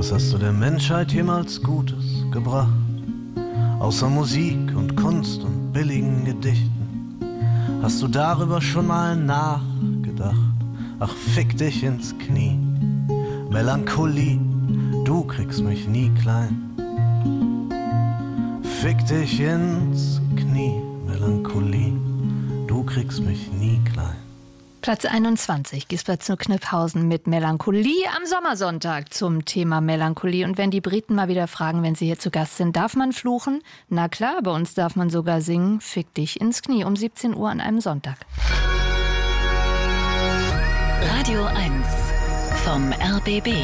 Was hast du der Menschheit jemals Gutes gebracht? Außer Musik und Kunst und billigen Gedichten. Hast du darüber schon mal nachgedacht? Ach, fick dich ins Knie. Melancholie, du kriegst mich nie klein. Fick dich ins Knie. Melancholie, du kriegst mich nie klein. Platz 21, Gisbert zu Kniphausen mit Melancholie am Sommersonntag zum Thema Melancholie. Und wenn die Briten mal wieder fragen, wenn sie hier zu Gast sind, darf man fluchen? Na klar, bei uns darf man sogar singen. Fick dich ins Knie um 17 Uhr an einem Sonntag. Radio 1 vom RBB.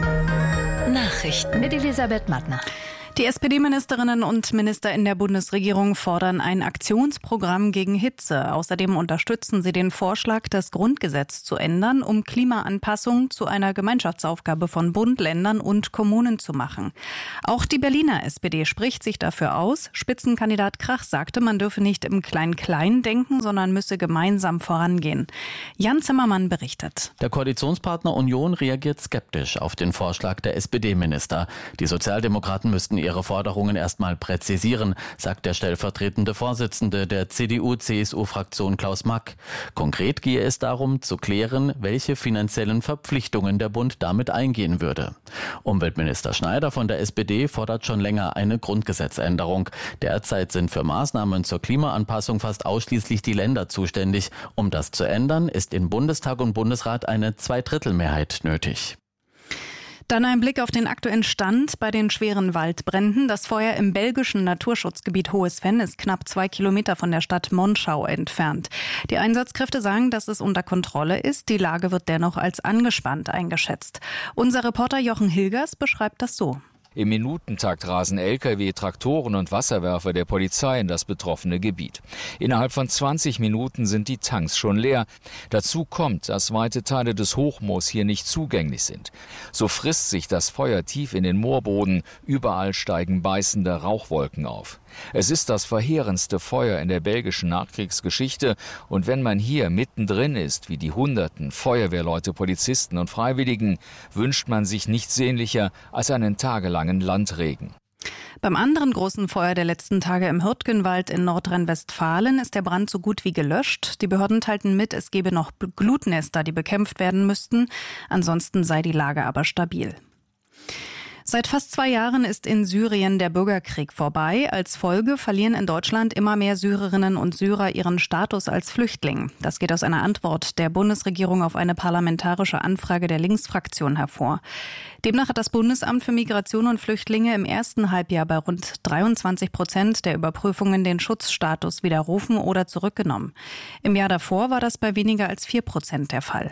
Nachrichten Mit Elisabeth Mattner. Die SPD-Ministerinnen und Minister in der Bundesregierung fordern ein Aktionsprogramm gegen Hitze. Außerdem unterstützen sie den Vorschlag, das Grundgesetz zu ändern, um Klimaanpassung zu einer Gemeinschaftsaufgabe von Bund, Ländern und Kommunen zu machen. Auch die Berliner SPD spricht sich dafür aus. Spitzenkandidat Krach sagte, man dürfe nicht im Klein-Klein denken, sondern müsse gemeinsam vorangehen. Jan Zimmermann berichtet. Der Koalitionspartner Union reagiert skeptisch auf den Vorschlag der SPD-Minister. Die Sozialdemokraten müssten ihre Forderungen erstmal präzisieren, sagt der stellvertretende Vorsitzende der CDU-CSU-Fraktion Klaus Mack. Konkret gehe es darum, zu klären, welche finanziellen Verpflichtungen der Bund damit eingehen würde. Umweltminister Schneider von der SPD fordert schon länger eine Grundgesetzänderung. Derzeit sind für Maßnahmen zur Klimaanpassung fast ausschließlich die Länder zuständig. Um das zu ändern, ist in Bundestag und Bundesrat eine Zweidrittelmehrheit nötig. Dann ein Blick auf den aktuellen Stand bei den schweren Waldbränden. Das Feuer im belgischen Naturschutzgebiet Hohes Venn ist knapp 2 Kilometer von der Stadt Monschau entfernt. Die Einsatzkräfte sagen, dass es unter Kontrolle ist. Die Lage wird dennoch als angespannt eingeschätzt. Unser Reporter Jochen Hilgers beschreibt das so. Im Minutentakt rasen Lkw, Traktoren und Wasserwerfer der Polizei in das betroffene Gebiet. Innerhalb von 20 Minuten sind die Tanks schon leer. Dazu kommt, dass weite Teile des Hochmoors hier nicht zugänglich sind. So frisst sich das Feuer tief in den Moorboden. Überall steigen beißende Rauchwolken auf. Es ist das verheerendste Feuer in der belgischen Nachkriegsgeschichte. Und wenn man hier mittendrin ist, wie die Hunderten Feuerwehrleute, Polizisten und Freiwilligen, wünscht man sich nichts sehnlicher als einen tagelangen Landregen. Beim anderen großen Feuer der letzten Tage im Hürtgenwald in Nordrhein-Westfalen ist der Brand so gut wie gelöscht. Die Behörden teilten mit, es gebe noch Glutnester, die bekämpft werden müssten. Ansonsten sei die Lage aber stabil. Seit fast 2 Jahren ist in Syrien der Bürgerkrieg vorbei. Als Folge verlieren in Deutschland immer mehr Syrerinnen und Syrer ihren Status als Flüchtling. Das geht aus einer Antwort der Bundesregierung auf eine parlamentarische Anfrage der Linksfraktion hervor. Demnach hat das Bundesamt für Migration und Flüchtlinge im ersten Halbjahr bei rund 23% der Überprüfungen den Schutzstatus widerrufen oder zurückgenommen. Im Jahr davor war das bei weniger als 4% der Fall.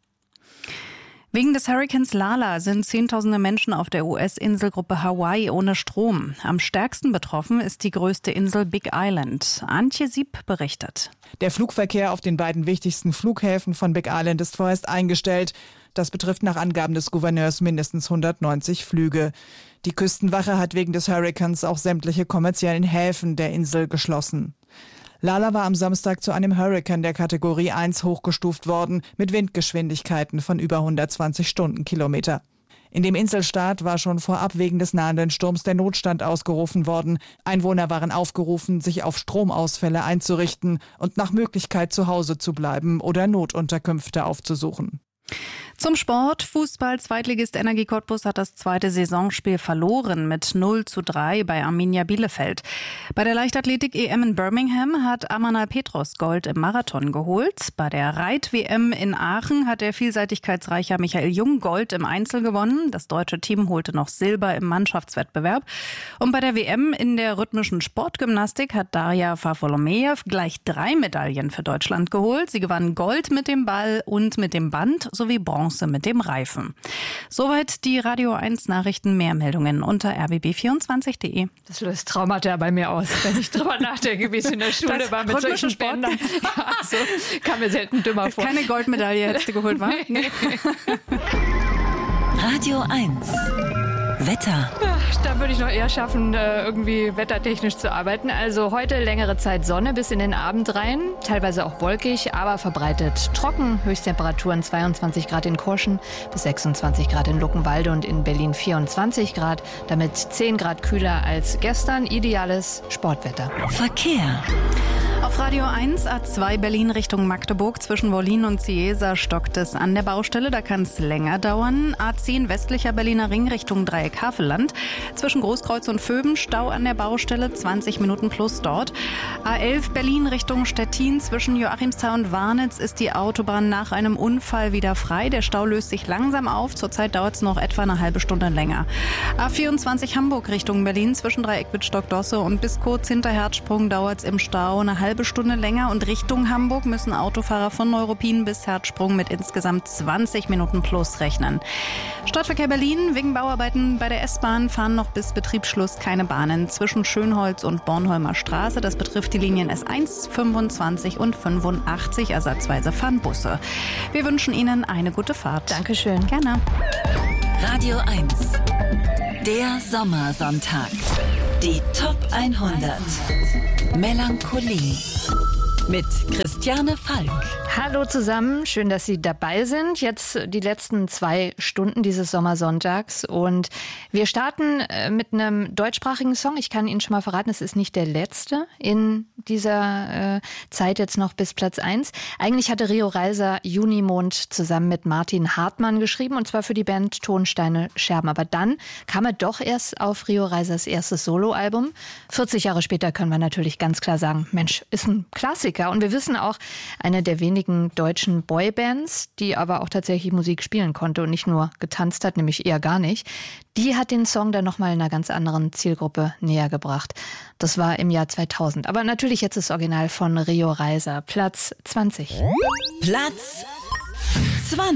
Wegen des Hurrikans Lala sind Zehntausende Menschen auf der US-Inselgruppe Hawaii ohne Strom. Am stärksten betroffen ist die größte Insel Big Island. Antje Sieb berichtet. Der Flugverkehr auf den beiden wichtigsten Flughäfen von Big Island ist vorerst eingestellt. Das betrifft nach Angaben des Gouverneurs mindestens 190 Flüge. Die Küstenwache hat wegen des Hurrikans auch sämtliche kommerziellen Häfen der Insel geschlossen. Lala war am Samstag zu einem Hurrikan der Kategorie 1 hochgestuft worden, mit Windgeschwindigkeiten von über 120 Stundenkilometer. In dem Inselstaat war schon vorab wegen des nahenden Sturms der Notstand ausgerufen worden. Einwohner waren aufgerufen, sich auf Stromausfälle einzurichten und nach Möglichkeit zu Hause zu bleiben oder Notunterkünfte aufzusuchen. Zum Sport. Fußball-Zweitligist Energie Cottbus hat das zweite Saisonspiel verloren mit 0:3 bei Arminia Bielefeld. Bei der Leichtathletik-EM in Birmingham hat Amanal Petros Gold im Marathon geholt. Bei der Reit-WM in Aachen hat der vielseitigkeitsreiche Michael Jung Gold im Einzel gewonnen. Das deutsche Team holte noch Silber im Mannschaftswettbewerb. Und bei der WM in der rhythmischen Sportgymnastik hat Daria Fafolomejew gleich 3 Medaillen für Deutschland geholt. Sie gewann Gold mit dem Ball und mit dem Band sowie Bronze mit dem Reifen. Soweit die Radio 1 Nachrichten. Mehr Meldungen unter rbb24.de. Das löst Traumata bei mir aus, wenn ich drüber nachdenke, wie es in der Schule war mit solchen Spendern. Ja, so kam mir selten dümmer vor. Keine Goldmedaille hättest du geholt, wa? Radio 1 Wetter. Ach, da würde ich noch eher schaffen, irgendwie wettertechnisch zu arbeiten. Also heute längere Zeit Sonne bis in den Abend rein. Teilweise auch wolkig, aber verbreitet trocken. Höchsttemperaturen 22 Grad in Kurschen bis 26 Grad in Luckenwalde und in Berlin 24 Grad. Damit 10 Grad kühler als gestern. Ideales Sportwetter. Verkehr. Auf Radio 1 A2 Berlin Richtung Magdeburg zwischen Wollin und Ciesa stockt es an der Baustelle. Da kann es länger dauern. A10 westlicher Berliner Ring Richtung Dreieck Havelland. Zwischen Großkreuz und Vöben Stau an der Baustelle, 20 Minuten plus dort. A11 Berlin Richtung Stettin zwischen Joachimsthal und Warnitz ist die Autobahn nach einem Unfall wieder frei. Der Stau löst sich langsam auf. Zurzeit dauert es noch etwa eine halbe Stunde länger. A24 Hamburg Richtung Berlin zwischen Dreieck Wittstock-Dosse und bis kurz hinter Herzsprung dauert es im Stau eine halbe Stunde länger und Richtung Hamburg müssen Autofahrer von Neuruppin bis Herzsprung mit insgesamt 20 Minuten plus rechnen. Stadtverkehr Berlin, wegen Bauarbeiten bei der S-Bahn fahren noch bis Betriebsschluss keine Bahnen zwischen Schönholz und Bornholmer Straße. Das betrifft die Linien S1, 25 und 85. Ersatzweise fahren Busse. Wir wünschen Ihnen eine gute Fahrt. Dankeschön. Gerne. Radio 1. Der Sommersonntag. Die Top 100. Melancholie. Mit Christiane Falk. Hallo zusammen, schön, dass Sie dabei sind. Jetzt die letzten 2 Stunden dieses Sommersonntags und wir starten mit einem deutschsprachigen Song. Ich kann Ihnen schon mal verraten, es ist nicht der letzte in dieser Zeit jetzt noch bis Platz 1. Eigentlich hatte Rio Reiser Junimond zusammen mit Martin Hartmann geschrieben und zwar für die Band Tonsteine Scherben. Aber dann kam er doch erst auf Rio Reisers erstes Soloalbum. 40 Jahre später können wir natürlich ganz klar sagen, Mensch, ist ein Klassiker. Und wir wissen auch, eine der wenigen deutschen Boybands, die aber auch tatsächlich Musik spielen konnte und nicht nur getanzt hat, nämlich eher gar nicht, die hat den Song dann nochmal einer ganz anderen Zielgruppe näher gebracht. Das war im Jahr 2000. Aber natürlich jetzt das Original von Rio Reiser, Platz 20. Platz 20.